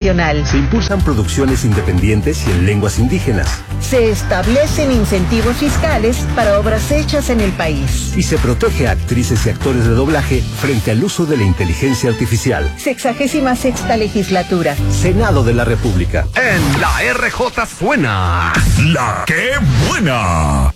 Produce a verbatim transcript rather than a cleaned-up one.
nacional. Se impulsan producciones independientes y en lenguas indígenas. Se establecen incentivos fiscales para obras hechas en el país. Y se protege a actrices y actores de doblaje frente al uso de la inteligencia artificial. Sexagésima sexta legislatura. Senado de la República. En la R J suena La ¡Qué buena!